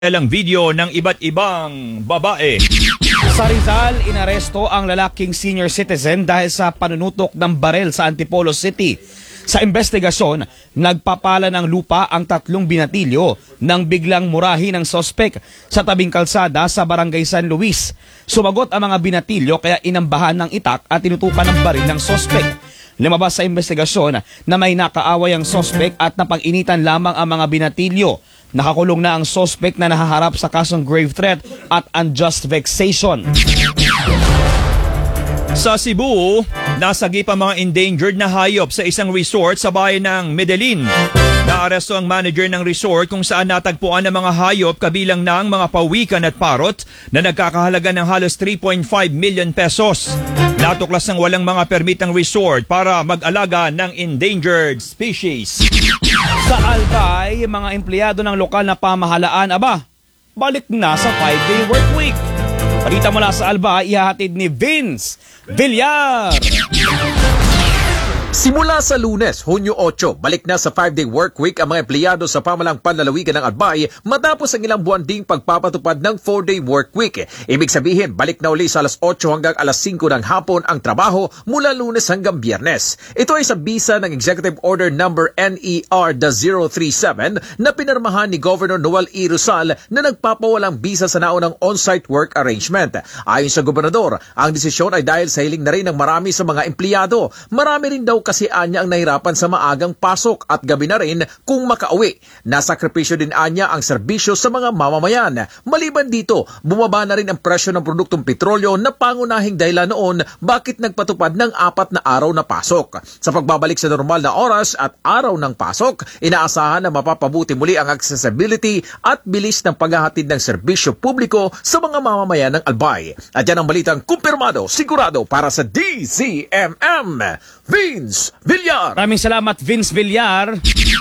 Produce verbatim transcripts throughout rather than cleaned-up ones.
Ilang video ng iba't ibang babae. Sa Rizal, inaresto ang lalaking senior citizen dahil sa panunutok ng barel sa Antipolo City. Sa investigasyon, nagpapala ng lupa ang tatlong binatilyo nang biglang murahin ng sospek sa tabing kalsada sa Barangay San Luis. Sumagot ang mga binatilyo kaya inambahan ng itak at tinutukan ng baril ng sospek. Lumabas sa investigasyon na may nakaaway ang sospek at napag-initan lamang ang mga binatilyo. Nakakulong na ang suspect na nahaharap sa kasong grave threat at unjust vexation. Sa Cebu, nasagip ang mga endangered na hayop sa isang resort sa bayan ng Medellin. Naaresto ang manager ng resort kung saan natagpuan ang mga hayop kabilang na ang mga pawikan at parot na nagkakahalaga ng halos three point five million pesos. Natuklas ng walang mga permit ng resort para mag-alaga ng endangered species. Sa Albay, mga empleyado ng lokal na pamahalaan, aba, balik na sa five-day work week. Balita mula sa Albay, ihahatid ni Vince Villar. Simula sa Lunes, Hunyo eight, balik na sa five-day work week ang mga empleyado sa pamalang panlalawigan ng Albay matapos ang ilang buwan ding pagpapatupad ng four-day work week. Ibig sabihin, balik na uli sa alas eight hanggang alas five ng hapon ang trabaho mula Lunes hanggang Biyernes. Ito ay sa bisa ng Executive Order number N E R zero three seven na pinirmahan ni Governor Noel E. Rizal na nagpapawalang bisa sa naunang on-site work arrangement. Ayon sa gobernador, ang desisyon ay dahil sa hiling na rin ng marami sa mga empleyado. Marami rin daw kasi anya ang nahirapan sa maagang pasok at gabi na rin kung makauwi. Nasakripisyo din anya ang serbisyo sa mga mamamayan. Maliban dito, bumaba na rin ang presyo ng produktong petrolyo na pangunahing dahilan noon bakit nagpatupad ng apat na araw na pasok. Sa pagbabalik sa normal na oras at araw ng pasok, inaasahan na mapapabuti muli ang accessibility at bilis ng paghahatid ng serbisyo publiko sa mga mamamayan ng Albay. At yan ang balitang kumpirmado, sigurado para sa D Z M M. Vince Villar. Maraming salamat, Vince Villar.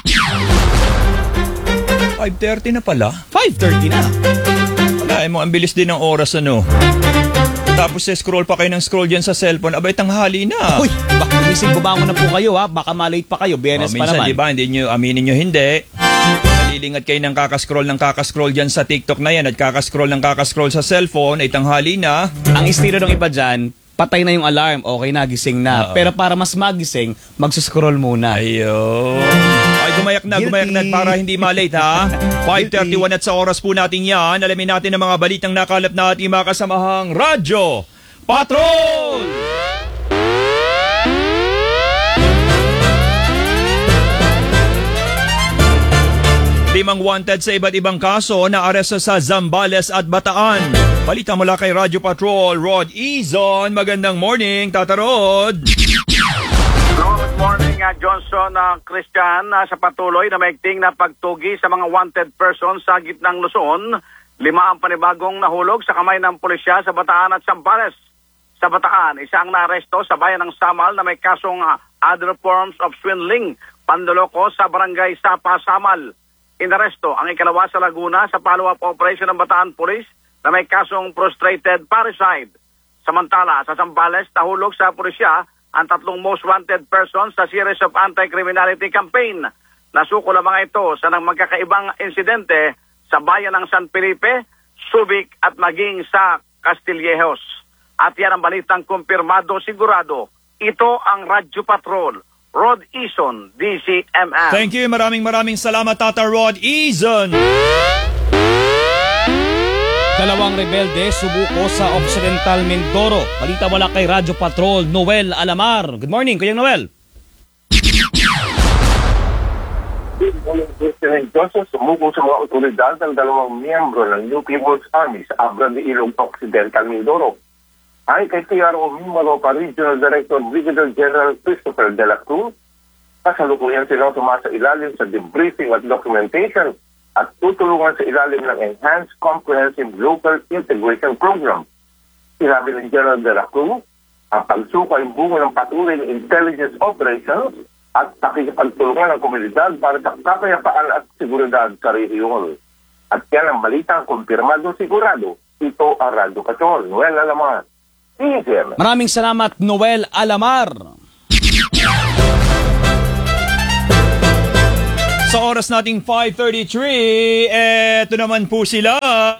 five thirty na pala. five thirty na. Wala mo, ang bilis din ng oras ano. Tapos eh, scroll pa kayo ng scroll dyan sa cellphone. Abay, tanghali na. Uy, baka gumising bumangon na po kayo ha. Baka malate pa kayo. Biyernes oh, pa minsan, naman. Diba, hindi nyo, aminin nyo hindi. Nalilingat kayo ng kakascroll ng kakascroll dyan sa TikTok na yan at kakascroll ng kakascroll sa cellphone ay tanghali na. Ang estilo ng iba dyan, patay na yung alarm, okay na, gising na. Uh-oh. Pero para mas magising, magsuscroll muna. Ayun. Ay, gumayak na, Guilty. gumayak na para hindi malate ha. five thirty-one at sa oras po natin yan, alamin natin ang mga balitang nakalap na ating mga kasamahang Radyo Patrol! Limang wanted sa iba't ibang kaso na aresto sa Zambales at Bataan. Balita mula kay Radyo Patrol, Rod Izon. Magandang morning, Tata Rod. Good morning, uh, Johnson uh, Christian. Uh, sa patuloy na maigting na pagtugi sa mga wanted persons sa gitnang Luzon, lima ang panibagong nahulog sa kamay ng pulisya sa Bataan at Zambales. Sa Bataan, isa ang naaresto sa bayan ng Samal na may kasong uh, other forms of swindling, pandoloko sa barangay Sapa, Samal. Inaresto ang ikalawa sa Laguna sa follow-up operation ng Bataan Police na may kasong prostrated parricide. Samantala, sa Zambales, nahulog sa pulisya ang tatlong most wanted persons sa series of anti-criminality campaign. Nasuko ang mga ito sa nang magkakaibang insidente sa bayan ng San Felipe, Subic at maging sa Castillejos. At yan ang balitang kumpirmado sigurado. Ito ang Radyo Patrol. Rod Izon, D C M M. Thank you. Maraming maraming salamat, Tata Rod Izon. Dalawang rebelde sumuko sa Occidental Mindoro. Balita wala kay Radyo Patrol, Noel Alamar. Good morning, Kuya Noel. President Joseph sumuko sa mga otoridad ng dalawang miyembro ng New People's Army sa Abra de Ilong, Occidental Mindoro. Ay kay T R O Mimaropa Regional Director Brigadier General Christopher De La Cruz, kasalukuyan silang sumasa ilalim sa debriefing at documentation at tutulungan sa ilalim ng Enhanced Comprehensive Local Integration Program. Sinabi ng General De La Cruz, ang pagsuko ay bunga ng patuloy ng intelligence operations at pakikipagtulungan ng komunidad para sa kapayapaan at seguridad sa rehiyon. At yan ang balitang kumpirmado sigurado. Ito ang Radyo Patrol. Noel Alamar. Maraming salamat, Noel Alamar. Sa oras nating five thirty-three, eto naman po sila.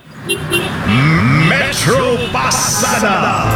Metro Pasada.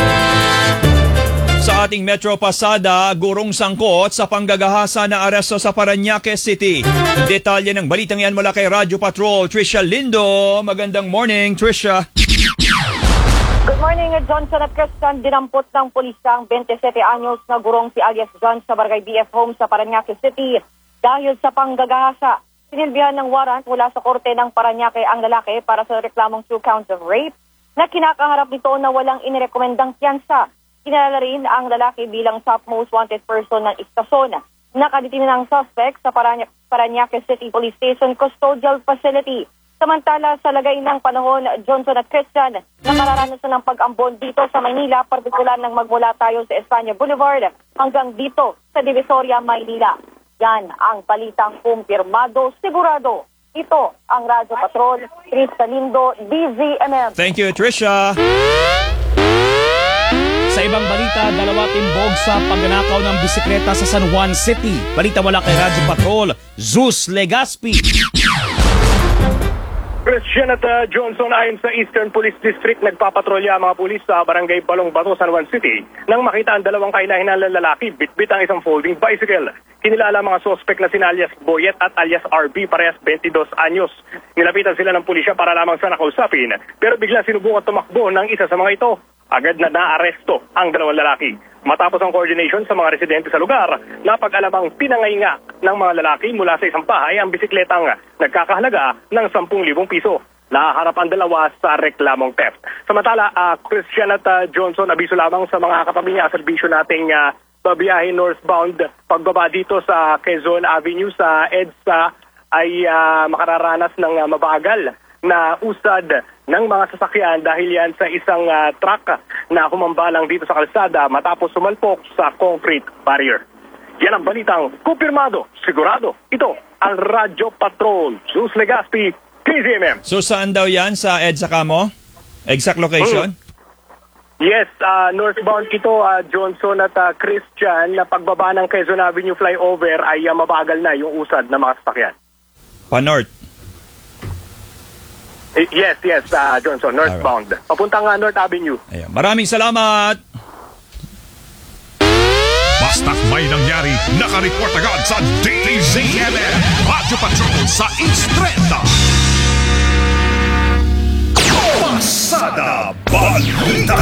Sa ating Metro Pasada, gurong sangkot sa panggagahasa na aresto sa Parañaque City. Detalye ng balitang yan mula kay Radyo Patrol, Trisha Lindo. Magandang morning, Trisha. Good morning, Johnson at Christian. Dinampot ng pulisya ang twenty-seven anyos na gurong si alias John sa Barangay B F Home sa Parañaque City dahil sa panggagahasa. Sinilbihan ng warrant mula sa korte ng Parañaque ang lalaki para sa reklamong two counts of rape na kinakaharap nito na walang inirekomendang piyansa. Kinalala rin ang lalaki bilang top most wanted person ng istasyon. Nakaditin ng suspect sa Parañaque, Parañaque City Police Station Custodial Facility. Samantala, sa lagay ng panahon, Johnson at Christian, nakararanas na ng pag-ambon dito sa Maynila, partikular ng magmula tayo sa Espanya Boulevard hanggang dito sa Divisoria, Maynila. Yan ang balitang kumpirmado, sigurado. Ito ang Radyo Patrol, Trisha Lindo, D Z M M. Thank you, Trisha. Sa ibang balita, dalawa timbog sa pagnanakaw ng bisikleta sa San Juan City. Balita wala kay Radyo Patrol, Zeus Legaspi. Christian at uh, Johnson, ayon sa Eastern Police District, nagpapatrolya ang mga pulis sa Barangay Balong Bato, San Juan City nang makita ang dalawang kahinahinalang lalaki bitbit ang isang folding bicycle. Kinilala ang mga suspect na sina alias Boyet at alias R B, parehas twenty-dos anyos. Nilapitan sila ng pulisya para lamang sa nakausapin, pero bigla sinubukan tumakbo ng isa sa mga ito. Agad na naaresto ang dalawang lalaki. Matapos ang coordination sa mga residente sa lugar, napag-alamang pinangay nga ng mga lalaki mula sa isang bahay ang bisikletang nagkakahalaga ng ten thousand piso. Naharap ang dalawa sa reklamong theft. Samantala, uh, Christian at uh, Johnson, abiso lamang sa mga katabi niya serbisyo nating uh, babiyahe northbound. Pagbaba dito sa Quezon Avenue sa EDSA ay uh, makararanas ng uh, mabagal na usad ng mga sasakyan dahil yan sa isang uh, truck na humambalang dito sa kalsada matapos sumalpok sa concrete barrier. Yan ang balitang kumpirmado, sigurado. Ito ang Radyo Patrol, Zeus Legaspi, K Z M M. So saan daw yan sa EDSA kamo? Exact location? Mm. Yes, uh, northbound ito, uh, Johnson at uh, Christian, na pagbaba ng Quezon Avenue flyover ay uh, mabagal na yung usad ng mga sasakyan. Pa-north? Eh, yes, yes, uh, Johnson, northbound. Alright. Papuntang uh, North Avenue. Ayan. Maraming salamat! Basta't may nangyari, nakareport agad sa D Z M M. Radyo Patrol sa East Trenta. Pasada Balita.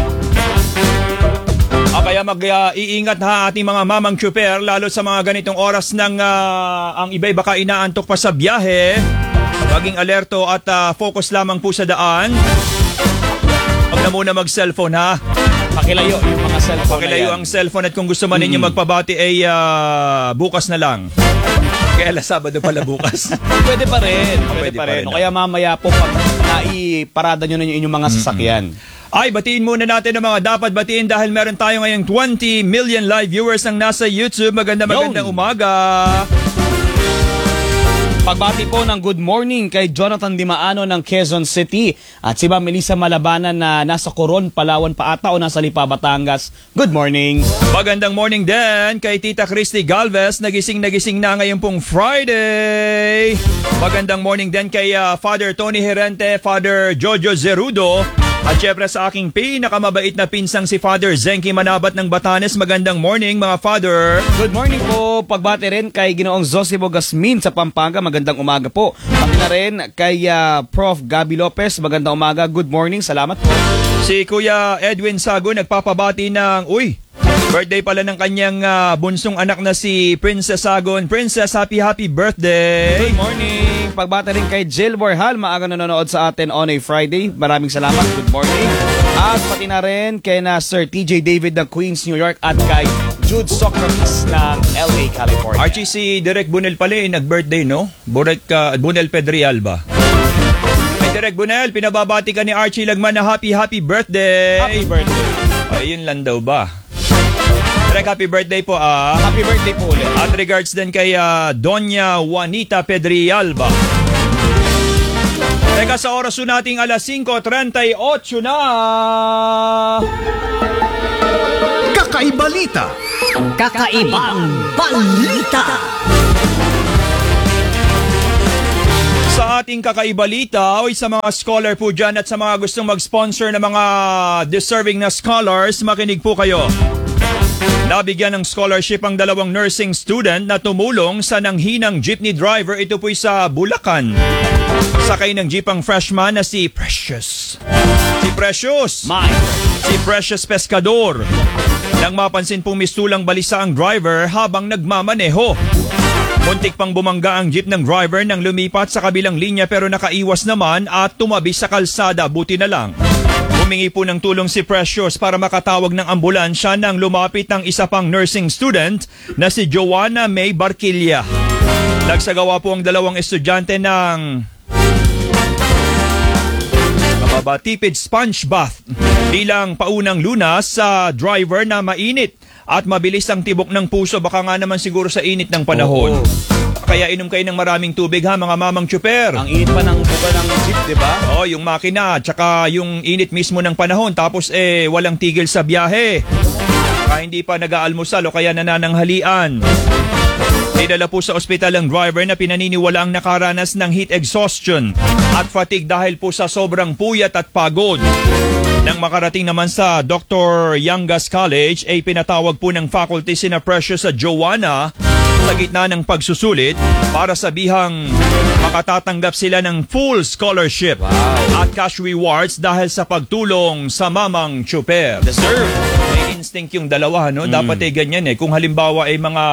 Ah, kaya mag-iingat uh, ha ating mga mamang chuper, lalo sa mga ganitong oras ng uh, ang iba-iba ka inaantok pa sa biyahe. Maging alerto at uh, focus lamang po sa daan. Huwag na muna mag-cellphone ha. Pakilayo yung mga cellphone. Pakilayo ang cellphone at kung gusto man ninyo mm. magpabati ay uh, bukas na lang. Kaya la Sabado pala bukas. Pwede pa rin. Pwede, Pwede pa pa rin. rin O kaya mamaya po pag naiparada nyo na yung inyong mga sasakyan. Mm-hmm. Ay, batiin muna natin ang mga dapat batiin dahil meron tayo ngayong twenty million live viewers ang nasa YouTube. Maganda magandang umaga. Pagbati po ng good morning kay Jonathan Dimaano ng Quezon City at si Ma'am Melissa Malabanan na nasa Coron, Palawan pa ata o nasa Lipa, Batangas. Good morning. Magandang morning din kay Tita Christy Galvez, nagising nagising na ngayon pong Friday. Magandang morning din kay uh, Father Tony Herente, Father Jojo Zerudo. At syempre sa aking pinakamabait na pinsang si Father Zenki Manabat ng Batanes. Magandang morning mga Father. Good morning po. Pagbati rin kay Ginoong Zosibo Gasmin sa Pampanga. Magandang umaga po. Pati na rin kay uh, Prof Gabi Lopez. Magandang umaga. Good morning. Salamat po. Si Kuya Edwin Sago nagpapabati ng, uy, birthday pala ng kanyang uh, bunsong anak na si Princess Sagon. Princess, happy happy birthday. Good morning. Pagbati rin kay Jill Borhal, maaga nanonood sa atin on a Friday. Maraming salamat. Good morning. At pati na rin kay na Sir T J David ng Queens, New York at kay Jude Socrates ng L A, California. Archie, si Direk Bunel pala eh, nag-birthday, no? Burek, uh, Bunel Pedrial ba? Hey, Direk Bunel, pinababati ka ni Archie Lagman na happy happy birthday. Happy birthday. Ayun lang daw ba? Direk, happy birthday po ah. Happy birthday po ulit. At regards din kay uh, Doña Juanita Pedrialba. Teka, sa oras po nating alas cinco thirty-eight na. Kakaibalita. Kakaibang balita. Sa ating kakaibalita, o sa mga scholar po dyan at sa mga gustong mag-sponsor ng mga deserving na scholars, makinig po kayo. Nabigyan ng scholarship ang dalawang nursing student na tumulong sa nanghinang jeepney driver. Ito po'y sa Bulacan. Sakay ng jeep ang freshman na si Precious. Si Precious! Mine. Si Precious Pescador. Nang mapansin pong mistulang balisa ang driver habang nagmamaneho. Muntik pang bumangga ang jeep ng driver nang lumipat sa kabilang linya pero nakaiwas naman at tumabi sa kalsada. Buti na lang. Humingi po ng tulong si Precious para makatawag ng ambulansya nang lumapit ang isa pang nursing student na si Joanna May Barquilla. Nagsagawa po ang dalawang estudyante ng mababatipid sponge bath bilang paunang lunas sa driver na mainit at mabilis ang tibok ng puso. Baka nga naman siguro sa init ng panahon. Oo. Kaya inom kayo ng maraming tubig ha, mga mamang tsuper. Ang init pa ng buka ng jeep, di ba? Oh, yung makina, tsaka yung init mismo ng panahon. Tapos eh, walang tigil sa biyahe. Saka hindi pa nag-aalmusal o kaya nanananghalian. Dinala po sa ospital ang driver na pinaniniwalaang nakaranas ng heat exhaustion at fatigue dahil po sa sobrang puyat at pagod. Nang makarating naman sa Doctor Yangas College, ay pinatawag po ng faculty sina Precious at Joanna sa gitna ng pagsusulit para sabihang makatatanggap sila ng full scholarship at cash rewards dahil sa pagtulong sa mamang tsuper. Deserve. May instinct yung dalawa, no? Dapat ay ganyan eh. Kung halimbawa ay mga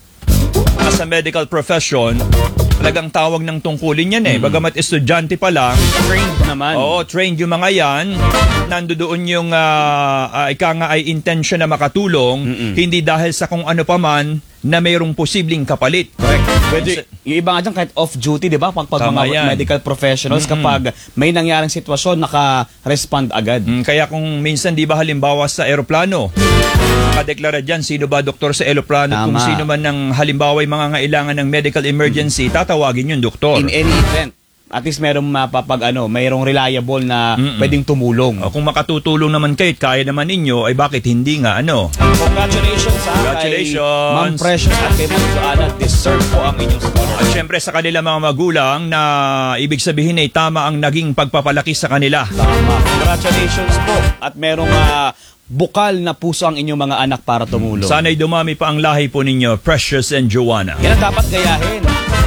sa medical profession, talagang tawag ng tungkulin yan eh. Bagamat estudyante pa lang, Trained naman. oo, trained yung mga yan. Nandoon yung uh, uh, ika nga ay intention na makatulong, Mm-mm. hindi dahil sa kung ano pa man na mayroong posibleng kapalit. Correct. Pwede, yung iba nga dyan kahit off-duty, di ba? Pag, pag Tama mga yan. medical professionals, Mm-mm. kapag may nangyaring sitwasyon, naka-respond agad. Mm, kaya kung minsan di ba halimbawa sa eroplano, nakadeklara dyan sino ba doktor sa eroplano, Tama. kung sino man ng halimbawa yung mga ngailangan ng medical emergency, tatawagin yung doktor. In any event, at least merong mapapag ano, mayroong reliable na Mm-mm. pwedeng tumulong. O kung makatutulong naman kayo, kaya naman ninyo, ay bakit hindi nga ano? Congratulations ha, Congratulations. kay Ma'am Precious at kay Ma'am Joanna. Deserve po ang inyong scholarship. At syempre sa kanila mga magulang na ibig sabihin ay tama ang naging pagpapalaki sa kanila. Tama. Congratulations po. At merong ah, bukal na puso ang inyong mga anak para tumulong. Sana'y dumami pa ang lahi po ninyo, Precious and Joanna. Yan ang dapat gayahin.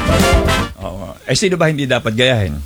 Oo. Eh sino ba hindi dapat gayahin?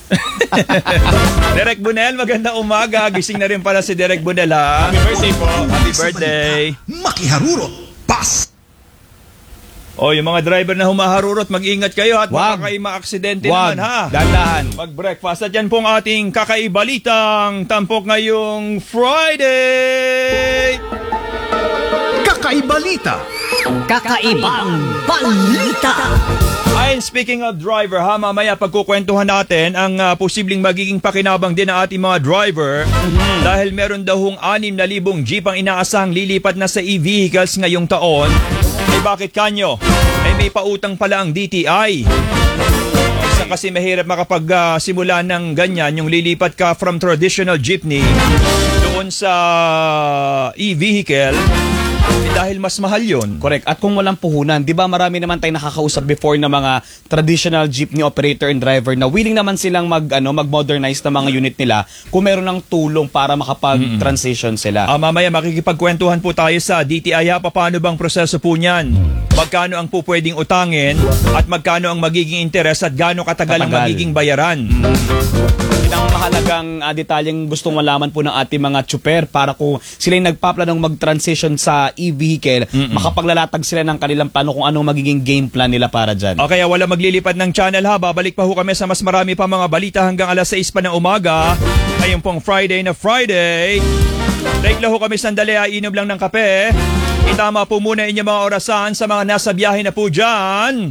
Derek Bunel, maganda umaga. Gising na rin pala si Derek Bunel ha. Happy birthday po. Happy birthday. Makiharurot. Pas. O yung mga driver na humaharurot, mag-ingat kayo at Wag. baka kayo ma-aksidente Wag. naman ha. Dandahan. Mag-breakfast. At yan pong ating kakaibalitang tampok ngayong Friday. Kakaibalita. Kakaibang balita. And speaking of driver ha, mamaya pagkukwentuhan natin ang uh, posibleng magiging pakinabang din ng ating mga driver dahil meron daw hong anim na libong jeep ang inaasahang lilipat na sa e-vehicles ngayong taon. Eh bakit kanyo? Eh may pautang pala ang D T I. Isa kasi mahirap makapag-simula ng ganyan, yung lilipat ka from traditional jeepney doon sa e-vehicle. Eh, dahil mas mahal yun. Correct. At kung walang puhunan, di ba marami naman tayong nakakausap before na mga traditional jeepney operator and driver na willing naman silang mag, ano, mag-modernize na mga unit nila kung meron ng tulong para makapag-transition sila. Ah, mamaya makikipagkwentuhan po tayo sa D T I ha. Paano bang proseso po niyan? Magkano ang po pwedeng utangin at magkano ang magiging interes at gaano katagal ang Katagal. magiging bayaran? Yun ang mahalagang uh, detalyeng gustong malaman po ng ating mga tsuper para kung sila yung nagpaplanong mag-transition sa e-vehicle, makapaglalatag sila ng kanilang plano kung anong magiging game plan nila para dyan. O kaya wala maglilipad ng channel ha. Babalik pa ho kami sa mas marami pa mga balita hanggang alas sais pa ng umaga. Ngayon pong Friday na Friday. Break lang ho kami sandali ha. Inom lang ng kape. Itama po muna inyong mga orasan sa mga nasa biyahe na po dyan.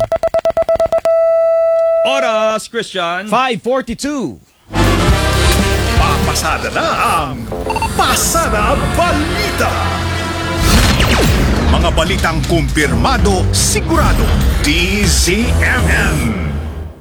Oras, Christian. five forty-two. Papasada na ang Pasada Balita. Mga balitang kumpirmado, sigurado. D Z M M.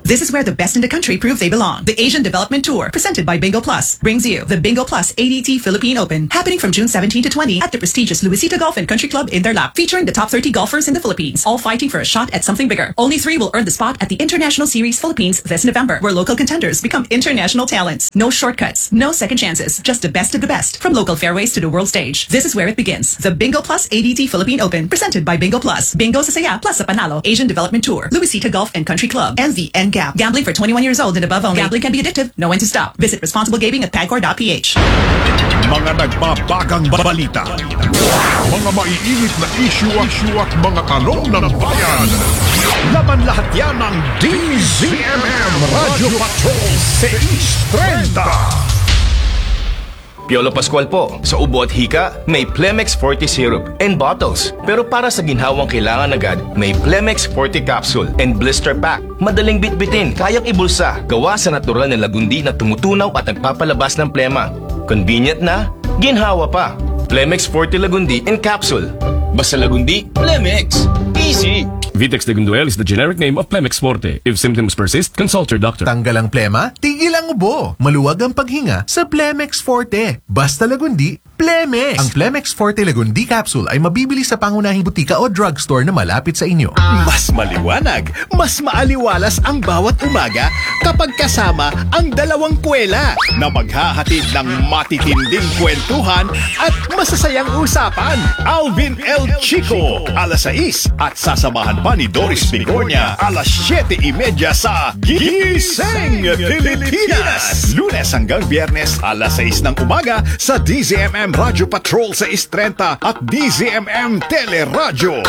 This is where the best in the country prove they belong. The Asian Development Tour, presented by Bingo Plus, brings you the Bingo Plus A D T Philippine Open, happening from June seventeenth to twentieth at the prestigious Luisita Golf and Country Club in their lap, featuring the top thirty golfers in the Philippines, all fighting for a shot at something bigger. Only three will earn the spot at the International Series Philippines this November, where local contenders become international talents. No shortcuts, no second chances, just the best of the best, from local fairways to the world stage. This is where it begins. The Bingo Plus A D T Philippine Open, presented by Bingo Plus. Bingo sa saya, plus sa panalo. Asian Development Tour, Luisita Golf and Country Club, and the N G A P. Gambling for twenty-one years old and above only. Gambling can be addictive. Know when to stop. Visit responsible gaming at pagcor dot p h. Mga nagbabagang balita. Mga maiinit na issue at issue at mga tanong ng bayan. Laman lahat yan ng D Z M M Radio Patrol six thirty. Piolo Pascual po. Sa ubo at hika, may Plemex forty syrup and bottles. Pero para sa ginhawang kailangan agad, may Plemex forty capsule and blister pack. Madaling bitbitin, kayang ibulsa. Gawa sa natural na lagundi na tumutunaw at nagpapalabas ng plema. Convenient na, ginhawa pa. Plemex forty Lagundi and capsule. Basta Lagundi, Plemex. Easy! Vitex Legunduel is the generic name of Plemex Forte. If symptoms persist, consult your doctor. Tanggal ang plema, tigil ang ubo. Maluwag ang paghinga sa Plemex Forte. Basta Lagundi, Plemex. Ang Plemex Forte Lagundi Capsule ay mabibili sa pangunahing butika o drugstore na malapit sa inyo. Mas maliwanag, mas maaliwalas ang bawat umaga kapag kasama ang dalawang kwela na maghahatid ng matitinding kwentuhan at masasayang usapan. Alvin L. Chico, alas sais at sasamahan pa ni Doris Bigornia, alas siyete y media sa Gising Pilipinas. Lunes hanggang Biyernes, alas sais ng umaga sa D Z M M Radio Patrol six thirty at D Z M M Teleradyo.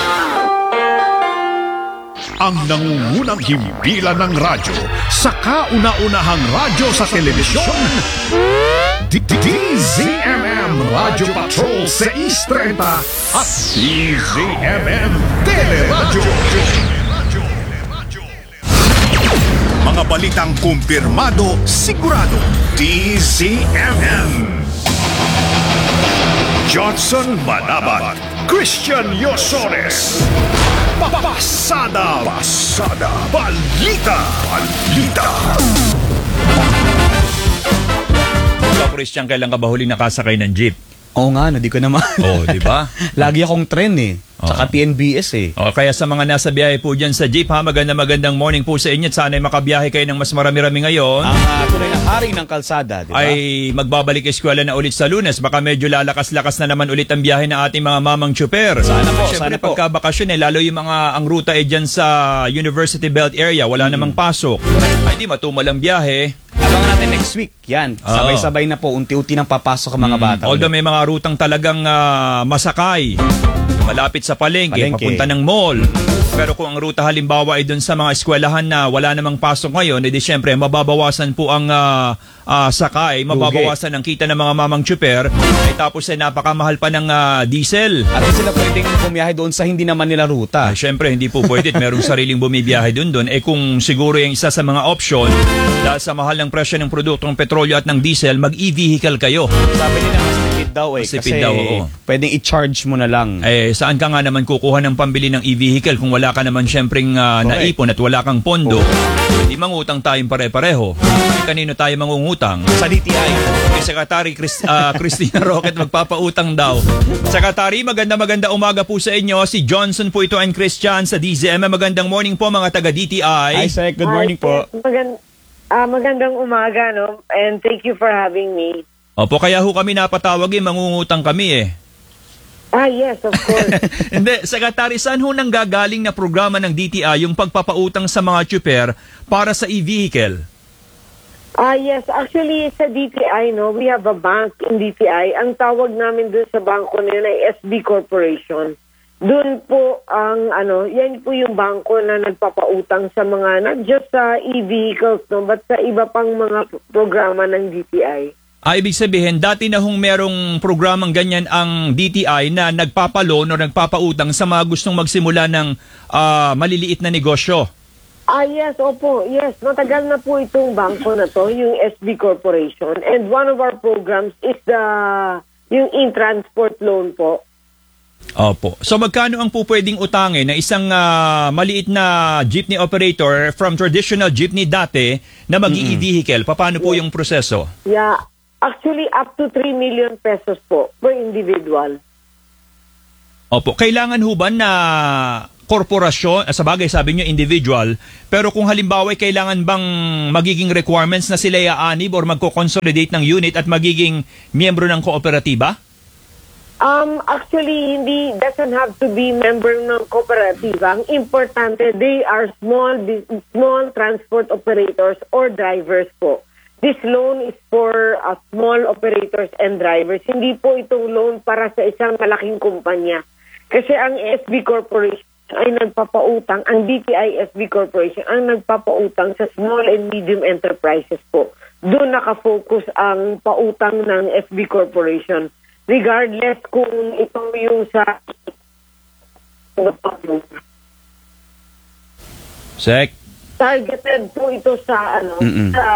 Ang nangungunang himpilan ng radyo sa kauna-unahang radyo sa telebisyon. D Z M M Radio Patrol six thirty at D Z M M Teleradyo. Mga balitang kumpirmado, sigurado. D Z M M. Johnson Manabat, Christian Yosores. Pasada, pasada, balita, balita. Ikaw, Christian, kailan ka ba huling nakasakay ng jeep? Oo nga, no, di ko naman. Oo, di ba? Lagi akong tren eh. Tsaka T N B S eh. O, kaya sa mga nasa biyahe po dyan sa jeep, ha, maganda magandang morning po sa inyo at sana'y makabiyahe kayo ng mas marami-rami ngayon. Ang uh, tunay na hari ng kalsada, di ba? Ay magbabalik eskwela na ulit sa Lunes. Baka medyo lalakas-lakas na naman ulit ang biyahe ng ating mga mamang tsuper. Sana po, Siyempre, sana po. pagkabakasyon eh, lalo yung mga ang ruta eh dyan sa University Belt area, wala hmm. namang pasok. Ay di matumal ang biyahe. Abangan natin next week. Yan, sabay-sabay na po, unti-unti nang papasok ang mga hmm. bata. Although may mga rutang talagang uh, masakay. Malapit sa palengke, palengke, papunta ng mall. Pero kung ang ruta halimbawa ay doon sa mga eskwelahan na wala namang pasok ngayon, edi syempre mababawasan po ang uh, uh, sakay, mababawasan ang kita ng mga mamang tsuper, ay tapos ay napakamahal pa ng uh, diesel. At hindi sila pwedeng bumiyahe doon sa hindi naman nila ruta. Ay, syempre hindi po pwede, merong sariling bumibiyahe doon doon. Eh kung siguro yung isa sa mga option, dahil sa mahal ng presyo ng produktong petrolyo at ng diesel, mag-e-vehicle kayo. Sabi nila mas tipid daw eh, mas tipid kasi daw, oo. Pwedeng i-charge mo na lang. Eh saan ka nga naman kukuha ng pambili ng e-vehicle kung wala ka naman syempreng uh, naipon at wala kang pondo? Hindi mangutang tayong pare-pareho. Kanino tayo mangungutang? Sa D T I. Kay Secretary Chris, uh, Christina Roquet magpapautang daw. Secretary, maganda maganda umaga po sa inyo. Si Johnson po ito and Christian sa D Z M. Magandang morning po mga taga D T I. Hi Sec, good morning Hi, po. Magand uh, magandang umaga, no? And thank you for having me. Opo, kaya ho kami napatawag eh, mangungutang kami eh. Ah, yes, of course. Hindi, Secretary, saan ho nang gagaling na programa ng D T I yung pagpapautang sa mga tsuper para sa e-vehicle? Ah, yes. Actually, sa D T I, no, we have a bank in D T I. Ang tawag namin dun sa bangko na yun ay S B Corporation. Doon po ang, ano, yan po yung bangko na nagpapautang sa mga, not just sa e-vehicles, no, but sa iba pang mga programa ng D T I. Ah, ibig sabihin, dati na hong merong programang ganyan ang D T I na nagpapaloan o nagpapautang sa mga gustong magsimula ng uh, maliliit na negosyo. Ah, yes, opo. Yes, matagal na po itong bangko na to, yung S B Corporation. And one of our programs is the yung in-transport loan po. Opo. So magkano ang po pwedeng utangin na isang ah, maliit na jeepney operator from traditional jeepney dati na mag-i-vehicle? Paano po yung proseso? Yeah. Actually, up to three million pesos po per individual. Opo. Kailangan ho ba na korporasyon, ah, sa bagay sabi nyo individual, pero kung halimbawa kailangan bang magiging requirements na sila iaanib or magko-consolidate ng unit at magiging miyembro ng kooperatiba? Um, actually, hindi, doesn't have to be member ng kooperatiba. Ang importante, they are small, bus- small transport operators or drivers po. This loan is for uh, small operators and drivers. Hindi po itong loan para sa isang malaking kumpanya. Kasi ang S B Corporation ay nagpapautang, ang D T I S B Corporation ang nagpapautang sa small and medium enterprises po. Doon nakafocus ang pautang ng S B Corporation. Regardless kung ito yung sa Sek. targeted po ito sa ano Mm-mm. sa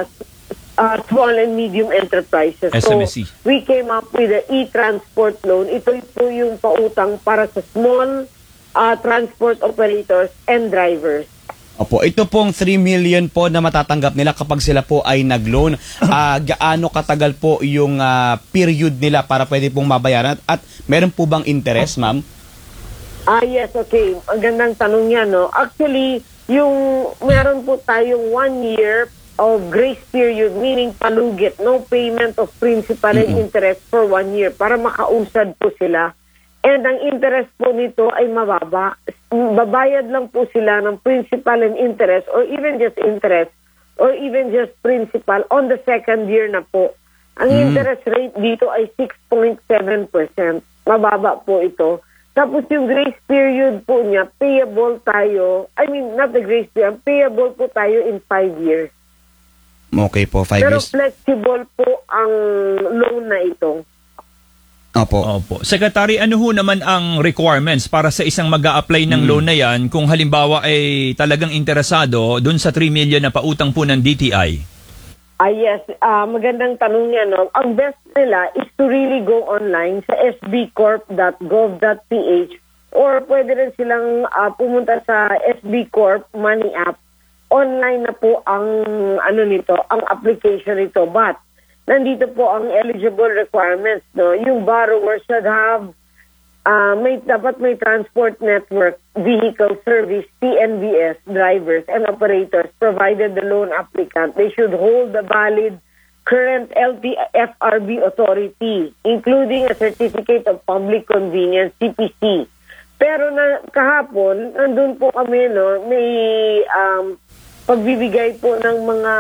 uh, small and medium enterprises. S M E C. So we came up with the e-transport loan. Ito po yung pautang para sa small uh, transport operators and drivers. Opo, ito pong three million po na matatanggap nila kapag sila po ay nag-loan. Uh, gaano katagal po yung uh, period nila para pwede pong mabayaran? At meron po bang interest, ma'am? Ah, yes, okay. Ang gandang tanong yan, no? Actually, yung meron po tayong one year of grace period, meaning palugit, no payment of principal and Mm-mm. interest for one year para makausad po sila. And ang interest po nito ay mababa. Babayad lang po sila ng principal and interest or even just interest or even just principal on the second year na po. Ang Mm. interest rate dito ay six point seven percent. Mababa po ito. Tapos yung grace period po niya, payable tayo, I mean, not the grace period, payable po tayo in five years. Okay po, five Pero years. flexible po ang loan na ito. Opo. Opo. Secretary, ano ho naman ang requirements para sa isang mag-a-apply ng Mm. loan na yan kung halimbawa ay talagang interesado dun sa three million na pautang po ng D T I? Ah, yes. Ah, magandang tanong yan. No? Ang best nila is to really go online sa s b corp dot gov dot p h or pwede rin silang ah, pumunta sa S B Corp Money App. Online na po ang ano nito, ang application nito. But nandito po ang eligible requirements. No? Yung borrower should have uh, may dapat may transport network, vehicle service, T N V S, drivers and operators provided the loan applicant. They should hold the valid current L T F R B authority, including a certificate of public convenience, C P C. Pero na kahapon, nandun po kami, no, may um, pagbibigay po ng mga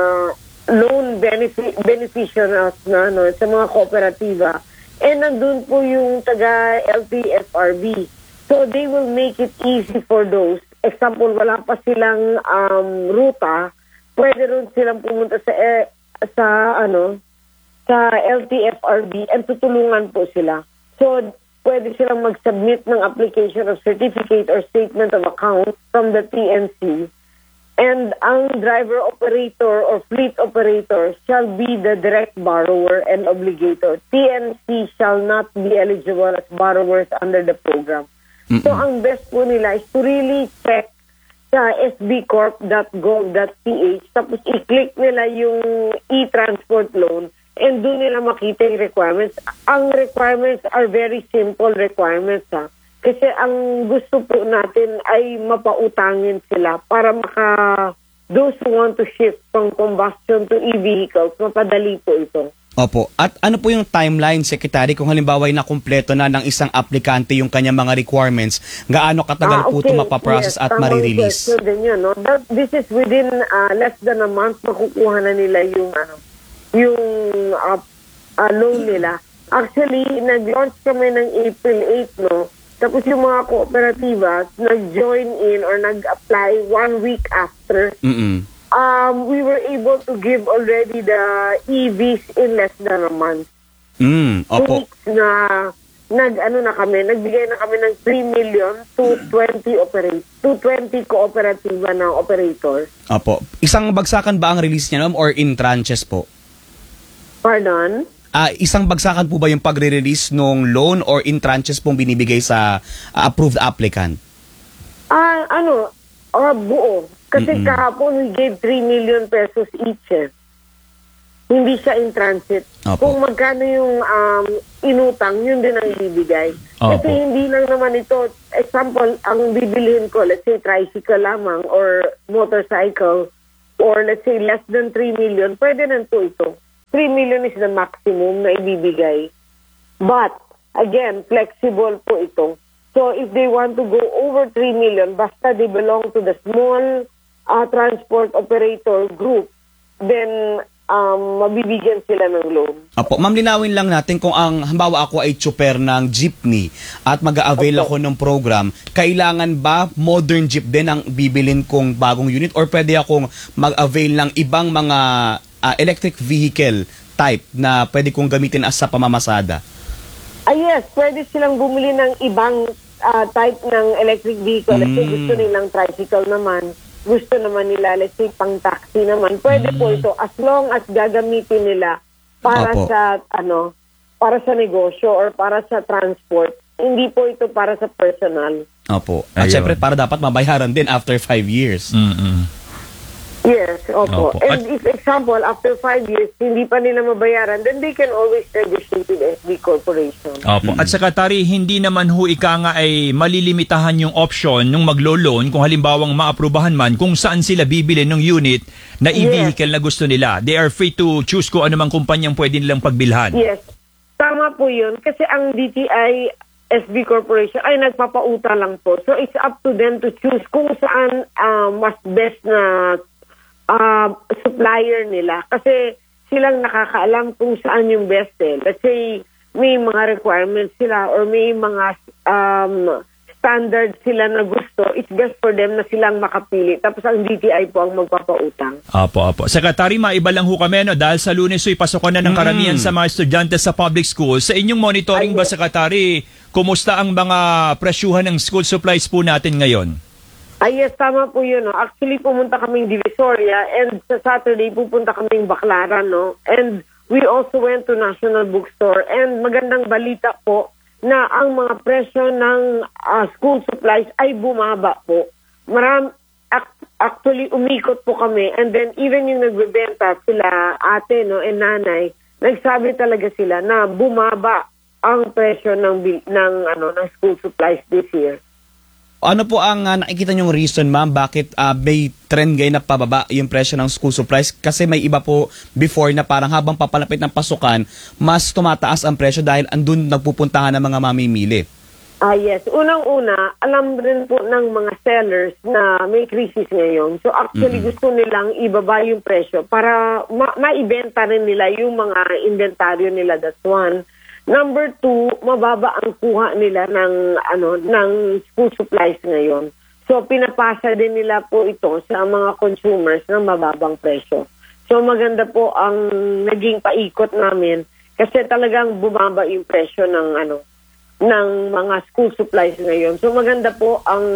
loan benefi- beneficiaries na no, sa mga kooperatiba. And nandun po yung taga L T F R B. So they will make it easy for those. Example, wala pa silang um, ruta, pwede rin silang pumunta sa eh, sa ano sa L T F R B and tutulungan po sila. So pwede silang mag-submit ng application of certificate or statement of account from the T N C. And ang driver operator or fleet operator shall be the direct borrower and obligator. T N C shall not be eligible as borrowers under the program. Mm-mm. So ang best po nila is to really check sa s b corp dot gov dot p h tapos i-click nila yung e-transport loan and doon nila makita yung requirements. Ang requirements are very simple requirements, ha. Kasi ang gusto po natin ay mapautangin sila para maka those who want to shift from combustion to e-vehicles, mapadali po ito. Opo. At ano po yung timeline, Secretary, kung halimbawa ay nakumpleto na ng isang aplikante yung kanyang mga requirements, gaano katagal Ah, po ito mapaprocess yes, at tamang marirelease? question din yun, no? That, this is within uh, less than a month makukuha na nila yung ano, yung uh, uh, loan nila. Actually, nag-launch kami ng April eighth, no? Tapos yung mga kooperatiba nag-join in or nag-apply one week after. Mm-mm. Um, we were able to give already the E Vs in less than a month. Mm, Two opo. weeks na nag ano na kami, nagbigay na kami ng three million to twenty operate to twenty kooperatiba na operator. Opo. Isang bagsakan ba ang release niya, ma'am, or in tranches po? Pardon? ah, isang bagsakan po ba yung pagre-release ng loan or in tranches pong binibigay sa ah, approved applicant? Ah, ano, ah, buo. Kasi Mm-mm. kahapon we gave three million pesos each. Eh. Hindi siya in transit. Opo. Kung magkano yung um, inutang, yun din ang ibibigay. Kasi Opo. hindi lang naman ito, example, ang bibilihin ko, let's say tricycle lamang or motorcycle or let's say less than three million, pwede na po ito. three million is the maximum na ibibigay. But, again, flexible po ito. So if they want to go over three million, basta they belong to the small uh, transport operator group, then um, mabibigyan sila ng loan. Apo, ma'am, linawin lang natin kung ang halimbawa ako ay tsuper ng jeepney at mag-a-avail ako ng program, kailangan ba modern jeep din ang bibilin kong bagong unit or pwede akong mag-avail ng ibang mga uh, electric vehicle type na pwede kong gamitin as sa pamamasada? Ah yes, pwede silang bumili ng ibang uh, type ng electric vehicle. Let's say Mm. gusto nilang tricycle naman, gusto naman nila, let's say pang taxi naman. Pwede po ito as long as gagamitin nila para Opo. sa ano, para sa negosyo or para sa transport. Hindi po ito para sa personal. Opo. At Ayun. syempre, para dapat mabayaran din after five years. Mm-mm. Yes, opo. Opo. And if example, after five years, hindi pa nila mabayaran, then they can always register with S B Corporation. Opo. At saka Tari, hindi naman ho ika nga ay malilimitahan yung option nung maglo-loan kung halimbawang maaprubahan man kung saan sila bibili ng unit na e-vehicle na gusto nila. They are free to choose kung anumang kumpanyang pwede nilang pagbilhan. Yes. Tama po yun. Kasi ang D T I S B Corporation ay nagpapauta lang po. So it's up to them to choose kung saan uh, mas best na uh, supplier nila. Kasi silang nakakaalam kung saan yung best eh. Let's say may mga requirements sila or may mga um, standards sila na gusto. It's best for them na silang makapili. Tapos ang D T I po ang magpapautang. Apo, apo. Sekretary, maiba lang ho kami, no? Dahil sa Lunes ay pasokan na ng karamihan sa mga estudyante sa public schools. Sa inyong monitoring ba, Sekretary, kumusta ang mga presyuhan ng school supplies po natin ngayon? Ay, yes, tama po yun. No? Actually, pumunta kaming Divisoria and sa Saturday, pupunta kaming Baclaran. No? And we also went to National Bookstore. And magandang balita po na ang mga presyo ng uh, school supplies ay bumaba po. Maram, ac- actually, umikot po kami. And then, even yung nagbebenta, sila ate no, and nanay, nagsabi talaga sila na bumaba ang presyo ng, bil- ng, ano, ng school supplies this year. Ano po ang uh, nakikita niyong reason, ma'am, bakit uh, may trend ngayon na pababa yung presyo ng school supplies? Kasi may iba po before na parang habang papalapit ng pasukan, mas tumataas ang presyo dahil andun nagpupuntahan ng mga mamimili. Ah, yes. Unang-una, alam rin po ng mga sellers na may crisis ngayon. So actually Mm-mm. gusto nilang ibaba yung presyo para ma- maibenta rin nila yung mga inventaryo nila. That's one. Number two, mababa ang kuha nila ng ano ng school supplies ngayon. So pinapasa din nila po ito sa mga consumers ng mababang presyo. So maganda po ang naging paikot namin kasi talagang bumaba yung presyo ng ano ng mga school supplies ngayon. So maganda po ang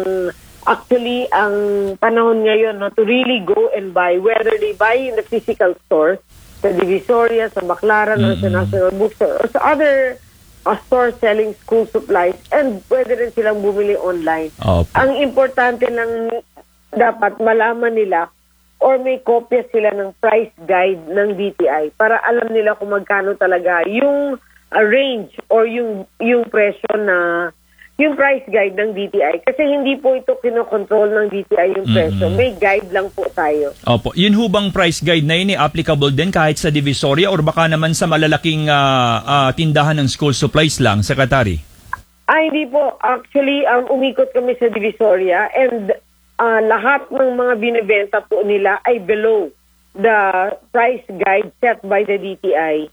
actually ang panahon ngayon no, to really go and buy, whether they buy in the physical store sa Divisoria, sa Baclaran, mm-hmm. or sa National Bookstore, or sa other uh, stores selling school supplies, and pwede rin silang bumili online. Opo. Ang importante lang dapat malaman nila or may kopya sila ng price guide ng D T I para alam nila kung magkano talaga yung uh, range or yung yung presyo na yung price guide ng D T I. Kasi hindi po ito kinokontrol ng D T I yung presyo. Mm-hmm. May guide lang po tayo. Opo. Yun ho bang price guide na yun eh, applicable din kahit sa Divisoria or baka naman sa malalaking uh, uh, tindahan ng school supplies lang, Secretary? Ah, hindi po. Actually, um, umikot kami sa Divisoria and uh, lahat ng mga binibenta po nila ay below the price guide set by the D T I.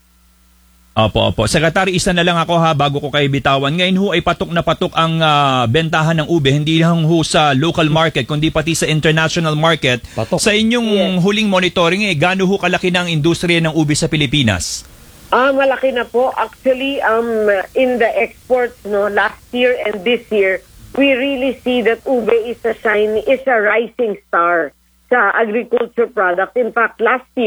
Opo, opo. Secretary, isa na lang ako ha bago ko kayo bitawan. Ngayon ho ay patok na patok ang uh, bentahan ng ube. Hindi lang ho sa local market, kundi pati sa international market. Patok. Sa inyong Yes. huling monitoring, eh, gaano ho kalaki ng industriya ng ube sa Pilipinas? Ah, malaki na po. Actually, um, in the exports, no, last year and this year, we really see that ube is a shiny, is a rising star sa agriculture product. In fact, last year,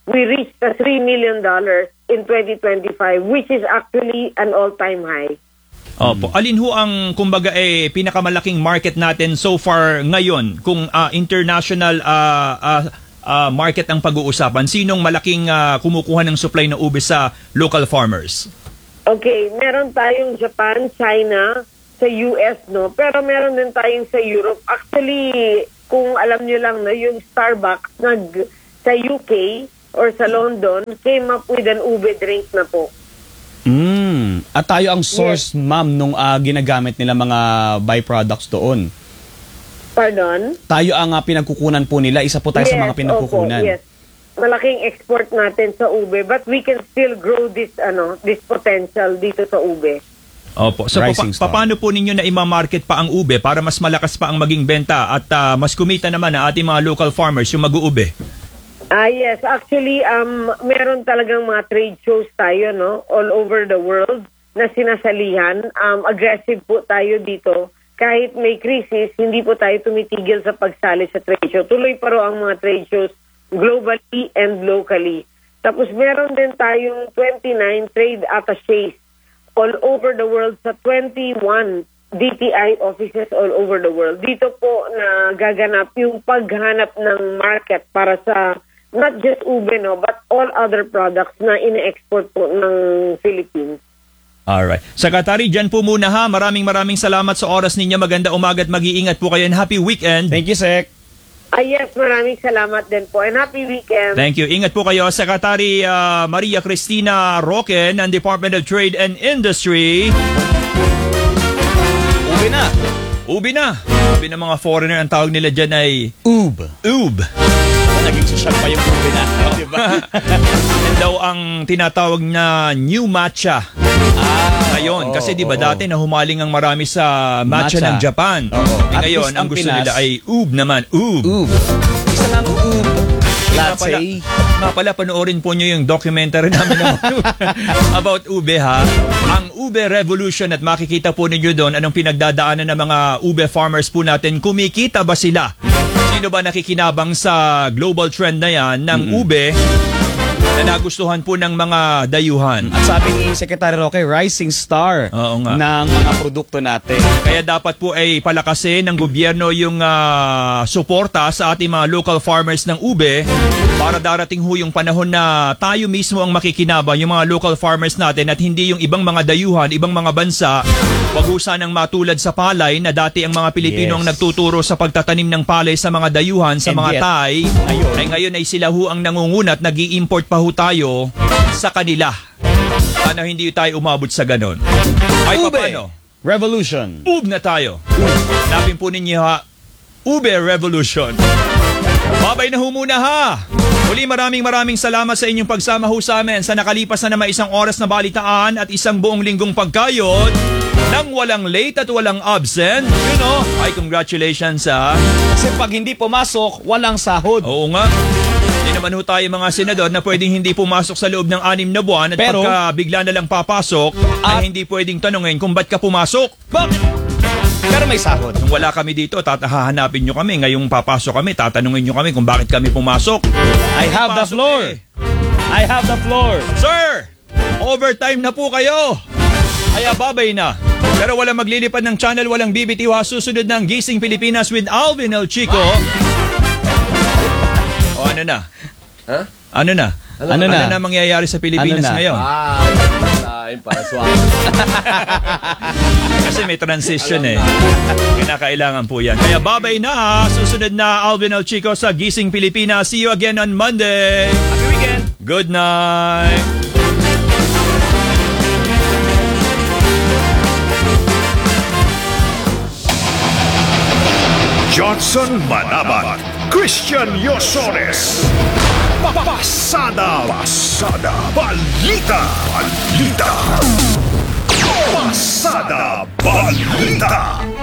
we reached the three million dollars in twenty twenty-five, which is actually an all-time high. Opo. Alin ho ang, kumbaga, eh, pinakamalaking market natin so far ngayon kung uh, international uh, uh, uh, market ang pag-uusapan? Sinong malaking uh, kumukuha ng supply ng ube sa local farmers? Okay, meron tayong Japan, China, sa U S, no? Pero meron din tayong sa Europe. Actually, kung alam nyo lang na yung Starbucks nag sa U K or sa London came up with an ube drink na po. Mm. At tayo ang source, yes, ma'am, nung uh, ginagamit nila mga byproducts doon. Pardon? Tayo ang uh, pinagkukunan po nila. Isa po tayo, yes, sa mga pinagkukunan. Opo, yes. Malaking export natin sa ube, but we can still grow this ano this potential dito sa ube. Opo. So pa- pa- paano po ninyo na ima-market pa ang ube para mas malakas pa ang maging benta at uh, mas kumita naman ang ating mga local farmers yung mag-uube? Ah, yes. Actually, um, meron talagang mga trade shows tayo, no? All over the world na sinasalihan. Um, aggressive po tayo dito. Kahit may crisis, hindi po tayo tumitigil sa pagsali sa trade show. Tuloy pa ro ang mga trade shows globally and locally. Tapos meron din tayong twenty-nine trade attaches all over the world sa twenty-one D T I offices all over the world. Dito po na gaganap yung paghanap ng market para sa not just ube, no, but all other products na ina-export po ng Philippines. Alright. Secretary, dyan po muna ha. Maraming maraming salamat sa oras ninyo. Maganda umaga at mag-iingat po kayo and happy weekend. Thank you, Sec. Ah, yes, maraming salamat din po and happy weekend. Thank you. Ingat po kayo. Secretary uh, Maria Cristina Roque ng Department of Trade and Industry. Ube na. Ube na. Ube na mga foreigner. Ang tawag nila dyan ay Ube. Ube. Naging social pa yung ube na. Diba? Yan daw ang tinatawag na new matcha. Ah, ngayon, oh, kasi di ba oh, dati nahumaling ang marami sa matcha, matcha. ng Japan. Oh, oh. E ngayon, ang gusto Pinas, nila ay ube naman. Ube. Ube. Isa lang ube. Latte. Nga pala, panoorin po nyo yung documentary namin about ube ha. Ang Ube Revolution at makikita po ninyo doon anong pinagdadaanan ng mga ube farmers po natin. Kumikita ba sila? Sino ba nakikinabang sa global trend na yan ng mm-hmm. ube na nagustuhan po ng mga dayuhan? At sabi ni Secretary Roque, rising star ng mga produkto natin. Kaya dapat po ay palakasin ng gobyerno yung uh, suporta sa ating mga local farmers ng ube para darating ho yung panahon na tayo mismo ang makikinabang, yung mga local farmers natin at hindi yung ibang mga dayuhan, ibang mga bansa. Wag ho sanang matulad sa palay na dati ang mga Pilipino yes. ang nagtuturo sa pagtatanim ng palay sa mga dayuhan, sa And mga yet, Thai. Ayun. Ay ngayon ay sila ho ang nangungunat, nag-i-import pa ho tayo sa kanila. Paano hindi tayo umabot sa ganon? Ay Ube paano? Revolution. Ube na tayo. Napin po ninyo ha, Ube Revolution. Babay na ho muna ha. Muli maraming maraming salamat sa inyong pagsama ho sa amin sa nakalipas na naman isang oras na balitaan at isang buong linggong pagkayod nang walang late at walang absent. You know, ay congratulations ha. Kasi pag hindi pumasok, walang sahod. Oo nga. Hindi naman ho tayo mga senador na pwedeng hindi pumasok sa loob ng anim na buwan at pero, pagka bigla na lang papasok at, ay hindi pwedeng tanungin kung ba't ka pumasok. Bakit? Pero may sahod. Nung wala kami dito, tatahahanapin nyo kami. Ngayong papasok kami, tatanungin nyo kami kung bakit kami pumasok. I have the floor. Eh. I have the floor. Sir, overtime na po kayo. Kaya babay na. Pero walang maglilipad ng channel, walang B B T W. Susunod ng Gising Pilipinas with Alvin El Chico. O ano na? Huh? Ano na? Ano, ano na? Ano na mangyayari sa Pilipinas ano ngayon? Ah, para swak. Kasi may transition eh. Kinakailangan po yan. Kaya babay na ha. Susunod na Alvin El Chico sa Gising Pilipinas. See you again on Monday. Happy weekend. Good night. Johnson Manabat, Christian Yosores. Pasada, pasada, balita, balita. Pasada, balita.